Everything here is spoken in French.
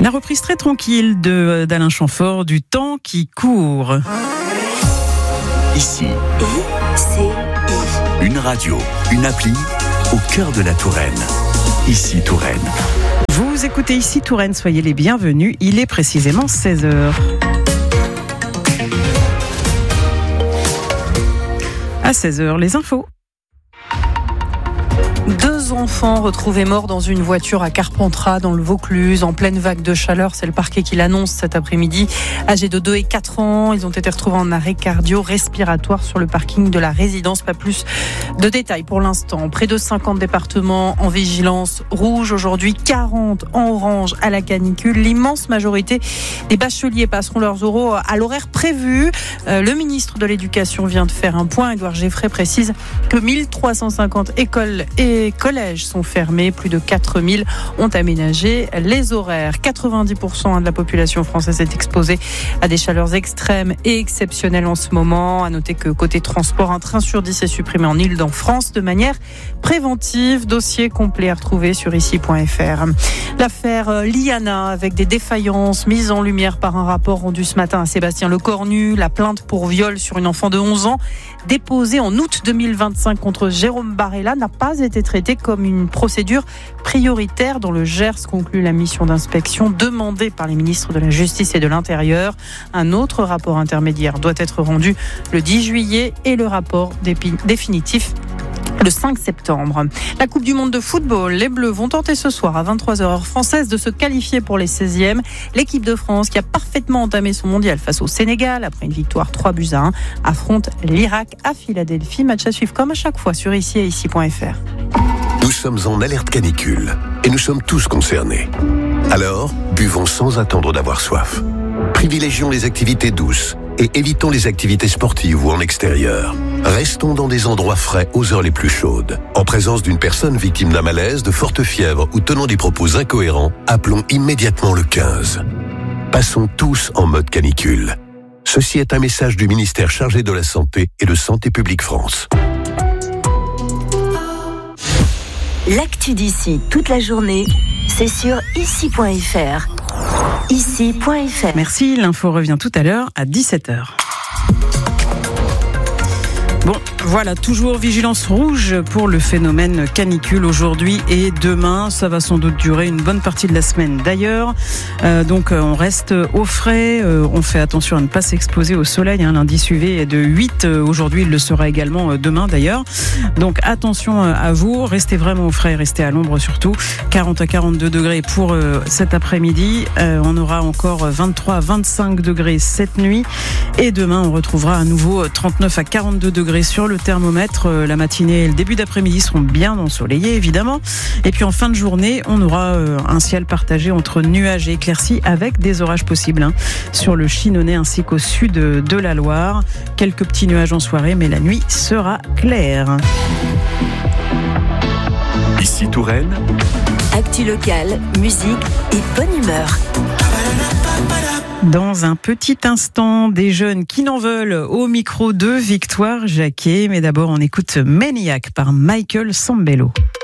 La reprise très tranquille d'Alain Chamfort, du temps qui court. Ici, une radio, une appli au cœur de la Touraine. Ici Touraine. Vous écoutez Ici Touraine, soyez les bienvenus. Il est précisément 16h. À 16h, les infos. 2 enfants retrouvés morts dans une voiture à Carpentras, dans le Vaucluse, en pleine vague de chaleur. C'est le parquet qui l'annonce cet après-midi. Âgés de 2 et 4 ans, ils ont été retrouvés en arrêt cardio-respiratoire sur le parking de la résidence. Pas plus de détails pour l'instant. Près de 50 départements en vigilance rouge aujourd'hui, 40 en orange à la canicule. L'immense majorité des bacheliers passeront leurs oraux à l'horaire prévu. Le ministre de l'Éducation vient de faire un point. Édouard Geffray précise que 1350 écoles et collèges sont fermés. Plus de 4000 ont aménagé les horaires. 90% de la population française est exposée à des chaleurs extrêmes et exceptionnelles en ce moment. À noter que côté transport, un train sur 10 est supprimé en Île-de-France de manière préventive. Dossier complet à retrouver sur ici.fr. L'affaire Liana, avec des défaillances mises en lumière par un rapport rendu ce matin à Sébastien Lecornu. La plainte pour viol sur une enfant de 11 ans déposée en août 2025 contre Jérôme Barella n'a pas été traitée comme une procédure prioritaire dans le Gers, conclut la mission d'inspection demandée par les ministres de la Justice et de l'Intérieur. Un autre rapport intermédiaire doit être rendu le 10 juillet et le rapport définitif le 5 septembre. La Coupe du Monde de football, les Bleus vont tenter ce soir à 23h heure française de se qualifier pour les 16e. L'équipe de France, qui a parfaitement entamé son mondial face au Sénégal après une victoire 3-1, affronte l'Irak à Philadelphie. Match à suivre comme à chaque fois sur ici et ici.fr. Nous sommes en alerte canicule et nous sommes tous concernés. Alors, buvons sans attendre d'avoir soif. Privilégions les activités douces et évitons les activités sportives ou en extérieur. Restons dans des endroits frais aux heures les plus chaudes. En présence d'une personne victime d'un malaise, de forte fièvre ou tenant des propos incohérents, appelons immédiatement le 15. Passons tous en mode canicule. Ceci est un message du ministère chargé de la Santé et de Santé publique France. L'actu d'ici toute la journée, c'est sur ici.fr. Ici.fr. Merci, l'info revient tout à l'heure à 17h. Bon, voilà, toujours vigilance rouge pour le phénomène canicule aujourd'hui et demain. Ça va sans doute durer une bonne partie de la semaine d'ailleurs. Donc on reste au frais, on fait attention à ne pas s'exposer au soleil. L'indice UV est de 8 aujourd'hui, il le sera également demain d'ailleurs. Donc attention à vous, restez vraiment au frais, restez à l'ombre surtout. 40 à 42 degrés pour cet après-midi. On aura encore 23 à 25 degrés cette nuit. Et demain, on retrouvera à nouveau 39 à 42 degrés sur le thermomètre. La matinée et le début d'après-midi seront bien ensoleillés évidemment. Et puis en fin de journée, on aura un ciel partagé entre nuages et éclaircies avec des orages possibles sur le Chinonais ainsi qu'au sud de la Loire. Quelques petits nuages en soirée, mais la nuit sera claire. Ici Touraine. Actu locale, musique et bonne humeur. Dans un petit instant, des jeunes qui n'en veulent au micro de Victoire Jacquet. Mais d'abord, on écoute Maniac par Michael Sambello.